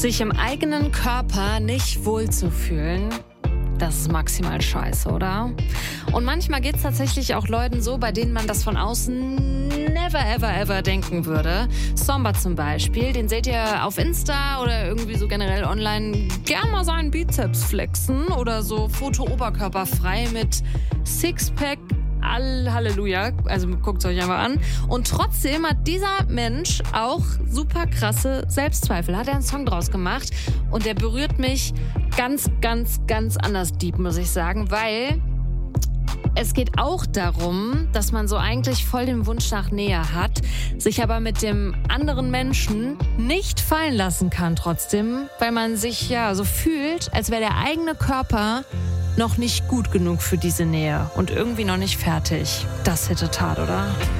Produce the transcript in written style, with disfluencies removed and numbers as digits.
Sich im eigenen Körper nicht wohlzufühlen, das ist maximal scheiße, oder? Und manchmal geht es tatsächlich auch Leuten so, bei denen man das von außen never ever ever denken würde. Somba zum Beispiel, den seht ihr auf Insta oder irgendwie so generell online gern mal seinen Bizeps flexen oder so Foto oberkörperfrei mit Sixpack. Halleluja, also guckt es euch einfach an. Und trotzdem hat dieser Mensch auch super krasse Selbstzweifel. Hat er einen Song draus gemacht und der berührt mich ganz, ganz, ganz anders deep, muss ich sagen, weil es geht auch darum, dass man so eigentlich voll den Wunsch nach Nähe hat, sich aber mit dem anderen Menschen nicht fallen lassen kann trotzdem, weil man sich ja so fühlt, als wäre der eigene Körper noch nicht gut genug für diese Nähe und irgendwie noch nicht fertig. Das hätte tat, oder?